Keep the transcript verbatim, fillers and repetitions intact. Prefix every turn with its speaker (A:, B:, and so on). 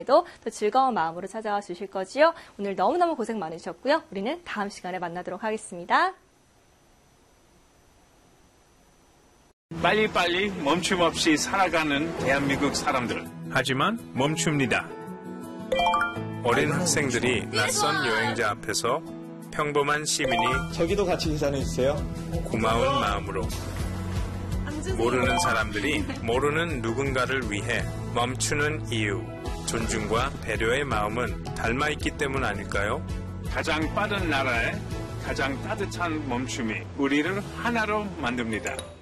A: 또 즐거운 마음으로 찾아와 주실 거지요. 오늘 너무너무 고생 많으셨고요. 우리는 다음 시간에 만나도록 하겠습니다.
B: 빨리빨리 멈춤 없이 살아가는 대한민국 사람들.
C: 하지만 멈춥니다. 어린 학생들이 낯선 여행자 앞에서 평범한 시민이
D: 저기도 같이 인사해주세요.
C: 고마운 마음으로 모르는 사람들이 모르는 누군가를 위해 멈추는 이유, 존중과 배려의 마음은 닮아있기 때문 아닐까요?
B: 가장 빠른 나라에 가장 따뜻한 멈춤이 우리를 하나로 만듭니다.